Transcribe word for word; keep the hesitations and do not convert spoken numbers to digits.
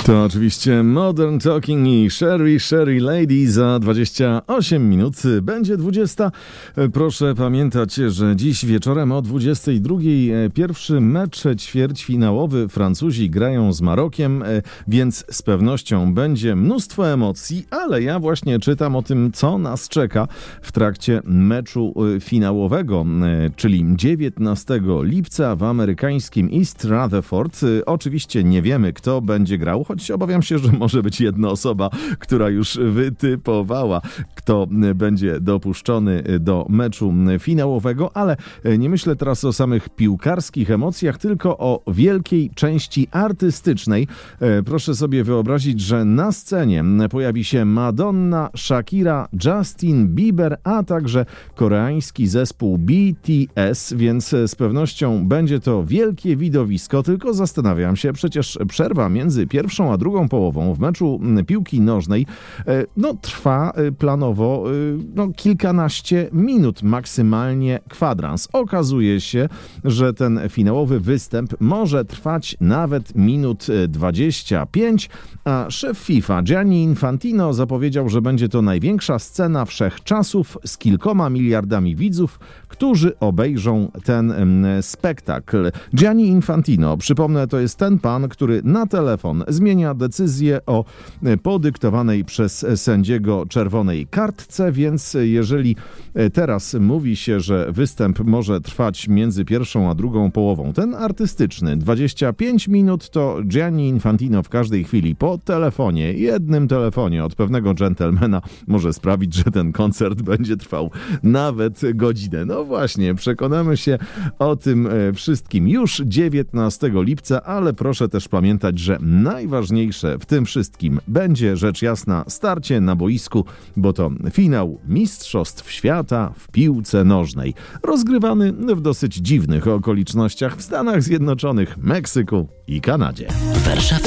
To oczywiście Modern Talking i Sherry, Sherry Lady za dwadzieścia osiem minut. Będzie dwudziesta. Proszę pamiętać, że dziś wieczorem o dwudziestej drugiej pierwszy mecz ćwierćfinałowy. Francuzi grają z Marokiem, więc z pewnością będzie mnóstwo emocji, ale ja właśnie czytam o tym, co nas czeka w trakcie meczu finałowego, czyli dziewiętnastego lipca w amerykańskim East Rutherford. Oczywiście nie wiemy, kto będzie grał, choć obawiam się, że może być jedna osoba, która już wytypowała, kto będzie dopuszczony do meczu finałowego, ale nie myślę teraz o samych piłkarskich emocjach, tylko o wielkiej części artystycznej. Proszę sobie wyobrazić, że na scenie pojawi się Madonna, Shakira, Justin Bieber, a także koreański zespół B T S, więc z pewnością będzie to wielkie widowisko, tylko zastanawiam się, przecież przerwa między pierwszą a drugą połową w meczu piłki nożnej no, trwa planowo no, kilkanaście minut, maksymalnie kwadrans. Okazuje się, że ten finałowy występ może trwać nawet minut dwadzieścia pięć, a szef FIFA Gianni Infantino zapowiedział, że będzie to największa scena wszechczasów z kilkoma miliardami widzów, którzy obejrzą ten spektakl. Gianni Infantino, przypomnę, to jest ten pan, który na telefon zmienia decyzję o podyktowanej przez sędziego czerwonej kartce, więc jeżeli teraz mówi się, że występ może trwać między pierwszą a drugą połową, ten artystyczny dwadzieścia pięć minut, to Gianni Infantino w każdej chwili po telefonie, jednym telefonie od pewnego dżentelmena może sprawić, że ten koncert będzie trwał nawet godzinę. No właśnie, przekonamy się o tym wszystkim już dziewiętnastego lipca, ale proszę też pamiętać, że najważniejsze w tym wszystkim będzie rzecz jasna starcie na boisku, bo to finał Mistrzostw Świata w piłce nożnej, rozgrywany w dosyć dziwnych okolicznościach w Stanach Zjednoczonych, Meksyku i Kanadzie. Warszawski